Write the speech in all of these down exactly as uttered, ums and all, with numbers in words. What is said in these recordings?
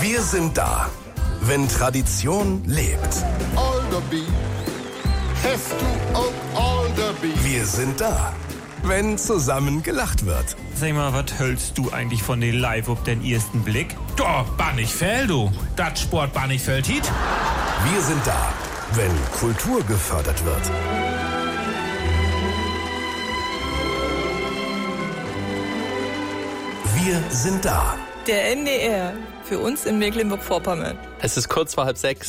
Wir sind da, wenn Tradition lebt. Alderby, have to oak Alderby. Wir sind da, wenn zusammen gelacht wird. Sag mal, was hältst du eigentlich von den Live auf den ersten Blick? Doch, Bannichfeld, du. Das Sport Bannichfeld hit. Wir sind da, wenn Kultur gefördert wird. Wir sind da. Der N D R, für uns in Mecklenburg-Vorpommern. Es ist kurz vor halb sechs.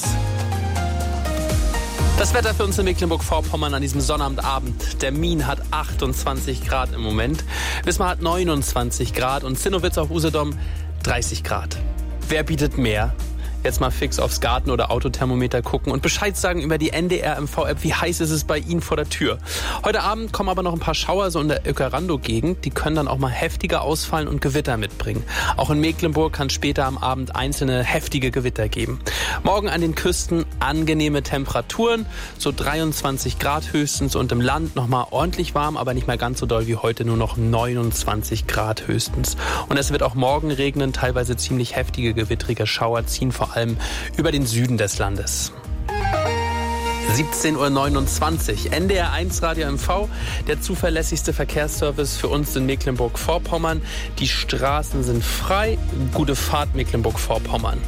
Das Wetter für uns in Mecklenburg-Vorpommern an diesem Sonnabendabend. Der Min hat achtundzwanzig Grad im Moment. Wismar hat neunundzwanzig Grad und Zinnowitz auf Usedom dreißig Grad. Wer bietet mehr? Jetzt mal fix aufs Garten- oder Autothermometer gucken und Bescheid sagen über die N D R M V-App. Wie heiß ist es bei Ihnen vor der Tür? Heute Abend kommen aber noch ein paar Schauer so in der Öckerando-Gegend. Die können dann auch mal heftiger ausfallen und Gewitter mitbringen. Auch in Mecklenburg kann später am Abend einzelne heftige Gewitter geben. Morgen an den Küsten angenehme Temperaturen, so dreiundzwanzig Grad höchstens und im Land nochmal ordentlich warm, aber nicht mehr ganz so doll wie heute, nur noch neunundzwanzig Grad höchstens. Und es wird auch morgen regnen, teilweise ziemlich heftige gewittrige Schauer ziehen vor allem über den Süden des Landes. siebzehn Uhr neunundzwanzig, N D R eins Radio M V, der zuverlässigste Verkehrsservice für uns in Mecklenburg-Vorpommern. Die Straßen sind frei, gute Fahrt Mecklenburg-Vorpommern.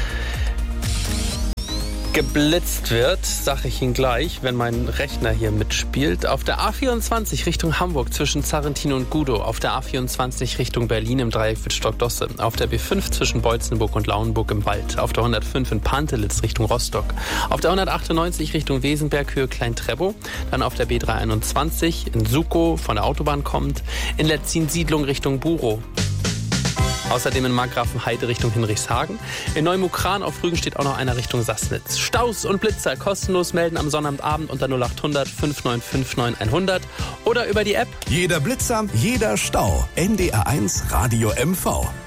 Geblitzt wird, sage ich Ihnen gleich, wenn mein Rechner hier mitspielt. Auf der A vierundzwanzig Richtung Hamburg zwischen Zarrentin und Gudow. Auf der A vierundzwanzig Richtung Berlin im Dreieck Wittstock-Dosse. Auf der B fünf zwischen Beutzenburg und Lauenburg im Wald. Auf der hundertfünf in Pantelitz Richtung Rostock. Auf der hundertachtundneunzig Richtung Wesenberg Höhe Klein-Treppow. Dann auf der B dreihunderteinundzwanzig in Sukow von der Autobahn kommt. In Letzin-Siedlung Richtung Burow. Außerdem in Markgrafenheide Richtung Hinrichshagen. In Neumukran auf Rügen steht auch noch einer Richtung Sassnitz. Staus und Blitzer kostenlos melden am Sonnabendabend unter null acht hundert fünf neun fünf neun hundert oder über die App. Jeder Blitzer, jeder Stau. N D R eins Radio M V.